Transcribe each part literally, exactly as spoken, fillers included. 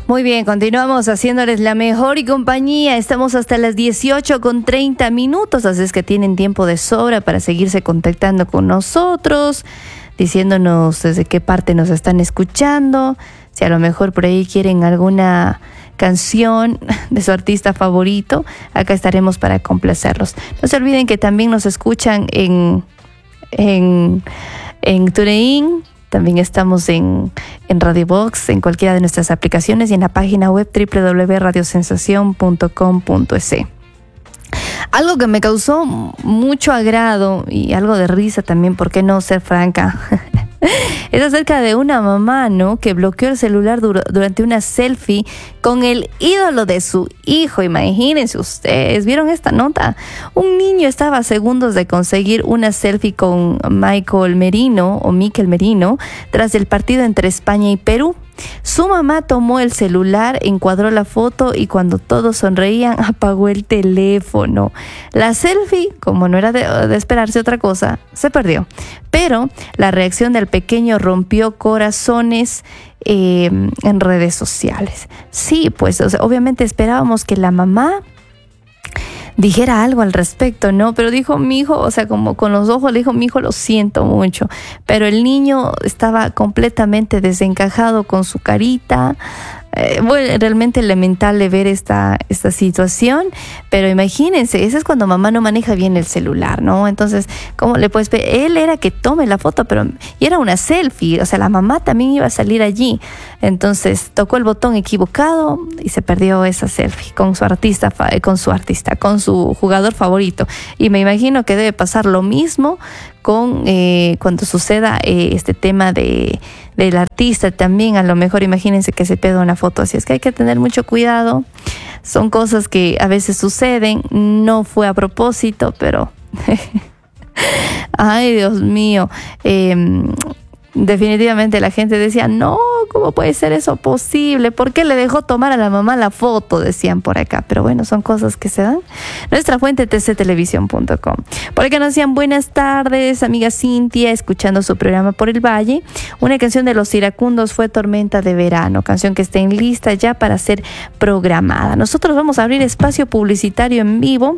Muy bien, continuamos haciéndoles la mejor y compañía. Estamos hasta las dieciocho con treinta minutos, así es que tienen tiempo de sobra para seguirse contactando con nosotros, diciéndonos desde qué parte nos están escuchando, si a lo mejor por ahí quieren alguna canción de su artista favorito, acá estaremos para complacerlos. No se olviden que también nos escuchan en, en, en TuneIn. También estamos en, en Radio Box, en cualquiera de nuestras aplicaciones y en la página web doble u doble u doble u punto radio sensación punto com punto es. Algo que me causó mucho agrado y algo de risa también, ¿por qué no ser franca? Es acerca de una mamá, ¿no?, que bloqueó el celular dur- durante una selfie con el ídolo de su hijo. Imagínense ustedes, ¿vieron esta nota? Un niño estaba a segundos de conseguir una selfie con Michael Merino o Mikel Merino tras el partido entre España y Perú. Su mamá tomó el celular, encuadró la foto y cuando todos sonreían apagó el teléfono. La selfie, como no era de, de esperarse otra cosa, se perdió. Pero la reacción del pequeño rompió corazones eh, en redes sociales. Sí, pues o sea, obviamente esperábamos que la mamá dijera algo al respecto, ¿no? Pero dijo mi hijo, o sea, como con los ojos le dijo, mi hijo, lo siento mucho. Pero el niño estaba completamente desencajado con su carita. Eh, bueno, realmente lamentable ver esta, esta situación, pero imagínense, eso es cuando mamá no maneja bien el celular, ¿no? Entonces, ¿cómo le puedes ver? Él era que tome la foto, pero y era una selfie, o sea, la mamá también iba a salir allí. Entonces, tocó el botón equivocado y se perdió esa selfie con su artista, con su artista, con su jugador favorito. Y me imagino que debe pasar lo mismo con eh, cuando suceda eh, este tema de del artista también. A lo mejor imagínense que se pega una foto así, es que hay que tener mucho cuidado. Son cosas que a veces suceden, no fue a propósito, pero ay, Dios mío. eh, Definitivamente la gente decía, no, ¿cómo puede ser eso posible? ¿Por qué le dejó tomar a la mamá la foto? Decían por acá. Pero bueno, son cosas que se dan. Nuestra fuente t c televisión punto com. Por acá nos decían, buenas tardes, amiga Cintia, escuchando su programa por el Valle. Una canción de Los Iracundos fue Tormenta de Verano, canción que está en lista ya para ser programada. Nosotros vamos a abrir espacio publicitario en vivo.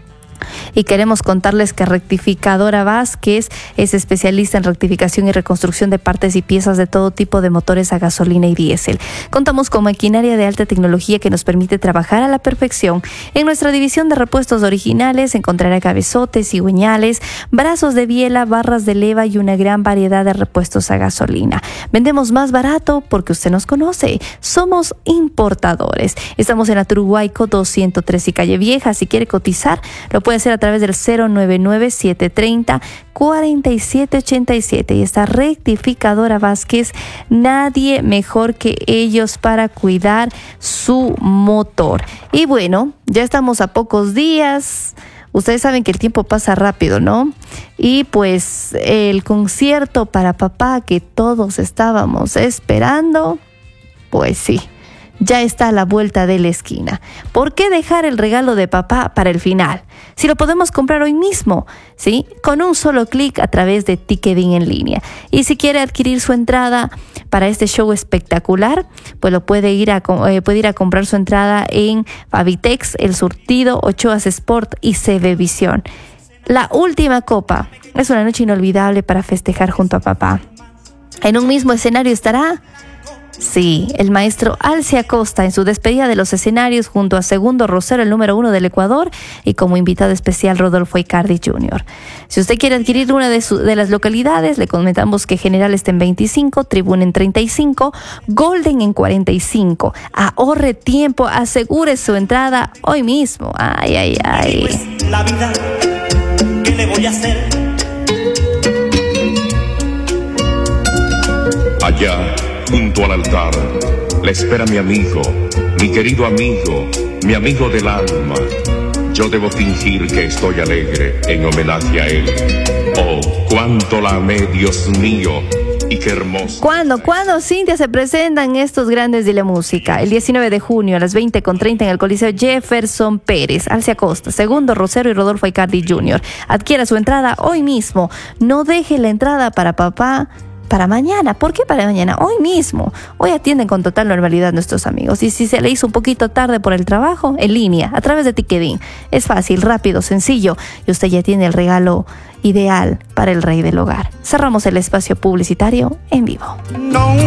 Y queremos contarles que Rectificadora Vázquez es especialista en rectificación y reconstrucción de partes y piezas de todo tipo de motores a gasolina y diésel. Contamos con maquinaria de alta tecnología que nos permite trabajar a la perfección. En nuestra división de repuestos originales encontrará cabezotes, cigüeñales, brazos de biela, barras de leva y una gran variedad de repuestos a gasolina. Vendemos más barato porque usted nos conoce. Somos importadores. Estamos en la Turuguayco doscientos tres y Calle Vieja. Si quiere cotizar, lo puede hacer a través del cero nueve nueve, siete tres cero, cuatro siete ocho siete. Y esta Rectificadora Vázquez, nadie mejor que ellos para cuidar su motor. Y bueno, ya estamos a pocos días. Ustedes saben que el tiempo pasa rápido, ¿no? Y pues el concierto para papá que todos estábamos esperando, pues sí, ya está a la vuelta de la esquina. ¿Por qué dejar el regalo de papá para el final? Si lo podemos comprar hoy mismo, ¿sí? Con un solo clic a través de Ticketing en línea. Y si quiere adquirir su entrada para este show espectacular, pues lo puede ir a, eh, puede ir a comprar su entrada en Fabitex, El Surtido, Ochoas Sport y C V Visión. La última copa es una noche inolvidable para festejar junto a papá. En un mismo escenario estará... Sí, el maestro Alci Acosta en su despedida de los escenarios junto a Segundo Rosero, el número uno del Ecuador, y como invitado especial Rodolfo Icardi junior Si usted quiere adquirir una de, su, de las localidades, le comentamos que General está en veinticinco, Tribuna en treinta y cinco, Golden en cuarenta y cinco. Ahorre tiempo, asegure su entrada hoy mismo. Ay, ay, ay. Pues la vida, ¿qué le voy a hacer? Allá, junto al altar, le espera mi amigo, mi querido amigo, mi amigo del alma. Yo debo fingir que estoy alegre en homenaje a él. Oh, cuánto la amé, Dios mío, y qué hermoso. ¿Cuándo, cuándo, Cintia, se presentan estos grandes de la música? El diecinueve de junio a las veinte con treinta en el Coliseo Jefferson Pérez, Alci Acosta, Segundo Rosero y Rodolfo Icardi junior Adquiera su entrada hoy mismo. No deje la entrada para papá para mañana. ¿Por qué para mañana? Hoy mismo. Hoy atienden con total normalidad nuestros amigos. Y si se le hizo un poquito tarde por el trabajo, en línea, a través de Ticketing. Es fácil, rápido, sencillo. Y usted ya tiene el regalo ideal para el rey del hogar. Cerramos el espacio publicitario en vivo. No.